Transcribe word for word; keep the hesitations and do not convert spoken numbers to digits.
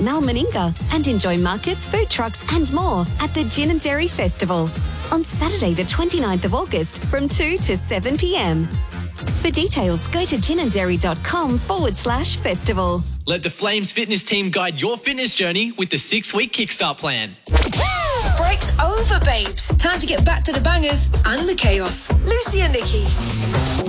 Mal Meninga and enjoy markets, food trucks and more at the Gin and Dairy Festival on Saturday the twenty-ninth of August from two to seven p m. For details, go to ginanddairy.com forward slash festival. Let the Flames fitness team guide your fitness journey with the six-week Kickstart plan. Break's over, babes. Time to get back to the bangers and the chaos. Lucy and Nikki.